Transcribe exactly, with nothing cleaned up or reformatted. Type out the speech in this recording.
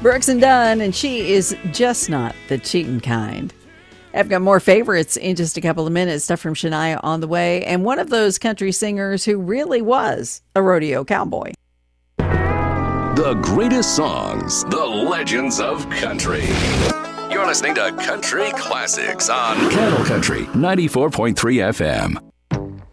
Brooks and Dunn, and she is just not the cheating kind. I've got more favorites in just a couple of minutes. Stuff from Shania on the way, and one of those country singers who really was a rodeo cowboy. The greatest songs, the legends of country. You're listening to Country Classics on Cattle Country ninety-four point three F M.